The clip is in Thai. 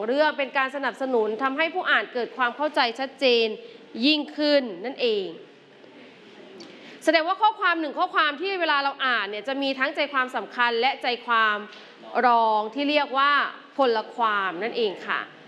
เรื่องเป็นการสนับสนุนทำให้ผู้อ่านเกิดความเข้าใจชัดเจนยิ่งขึ้นนั่นเองแสดงว่าข้อความ1ข้อความที่เวลาเราอ่านเนี่ยจะมีทั้งใจความสำคัญและใจความรองที่เรียกว่าพลความนั่นเองค่ะ